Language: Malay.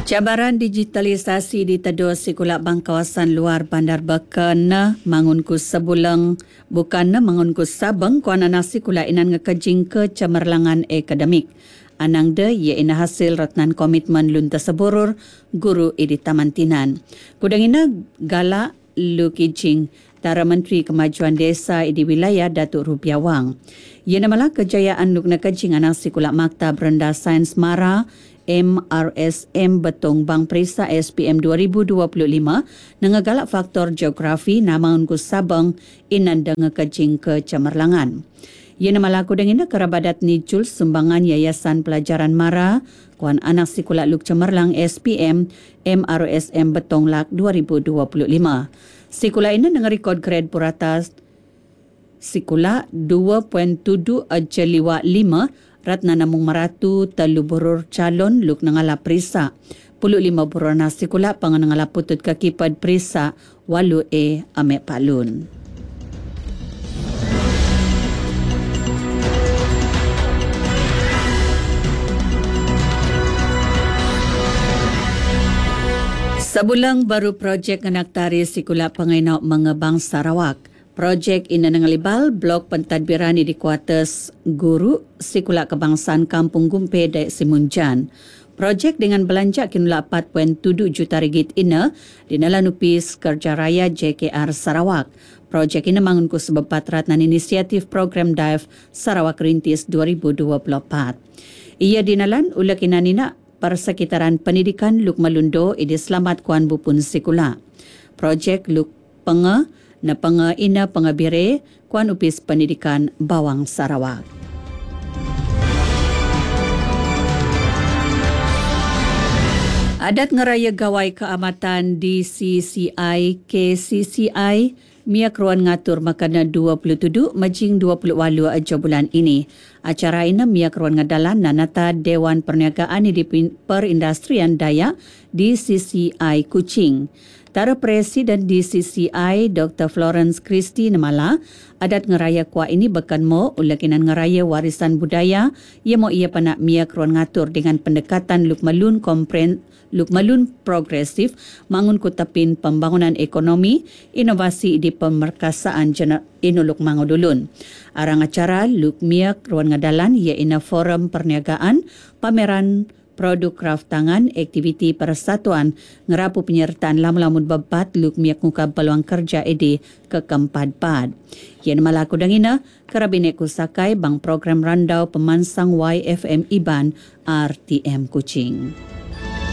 Cabaran digitalisasi diteduh sekolah bang kawasan luar Bandar Bekana mangunku sebulang bukanna mangunku sabang kuan anak sekolah inan ngekejing ke cemerlangan akademik. Anang de ia ina hasil ratnan komitmen lun terseburur guru di Taman Tinan. Kudang ina galak Lu Kijing Tara Menteri Kemajuan Desa di wilayah Datuk Rupiah Wang. Ia namalah kejayaan luk nekejing anak sekolah Maktab Rendah Sains Mara MRSM Betong Bang Perisa SPM 2025 nengegalak faktor geografi nama unku Sabang inan dengan kejing ke cemerlangan. Ia nama laku dengan kerabadat nicul sumbangan Yayasan Pelajaran Mara kuan anak sekolah Luk Cemerlang SPM MRSM Betong Lak 2025. Sekolah ini dengan rekod grade purata sekolah 2.7 ajaliwa 5 ratna namung maratu telu boror calon luk nangala perisa. 15 borona sekolah panganangala putut kakipad perisa 8 ame palun. Sebulang baru projek ngenaktari sekolah pengainau mengebang Sarawak. Projek ini nengalibal blok pentadbiran di kuartus guru sekolah kebangsaan Kampung Gumpe Dayak Simunjan. Projek dengan belanja kinula 4.7 juta ringgit ini dinalanupis Kerja Raya JKR Sarawak. Projek ini mangunku sebab ratnan inisiatif program DAIF Sarawak Rintis 2024. Ia dinalan ulah kinanina persekitaran pendidikan Luk Malundo idi selamat kuan bupun sekolah. Projek Luk Penge na ina pengabire kuan upis pendidikan Bawang Sarawak. Adat ngeraya gawai keamatan DCCI KCCI miak ruan ngatur makana 27 majing 28 aja bulan ini. Acara ini miak ruan ngadalan nanata Dewan Perniagaan di Perindustrian Dayak DCCI Kuching. Tara Presiden DCCI Dr. Florence Christie namala adat ngeraya kuah ini bekan mo ulakinan ngeraya warisan budaya ia mo ia panak miak ruan ngatur dengan pendekatan lukmalun progresif mangun kutapin pembangunan ekonomi inovasi di pemerkasaan inuluk mangodulun. Arang acara luk miak ruan ngadalan ia ina forum perniagaan pameran produk kraft tangan, aktiviti persatuan, ngerapu penyertaan lamun babat luk miak muka peluang kerja edi ke kempat-pat. Yang malaku dangina, kerabinet kusakai bang program randau pemansang YFM Iban RTM Kuching.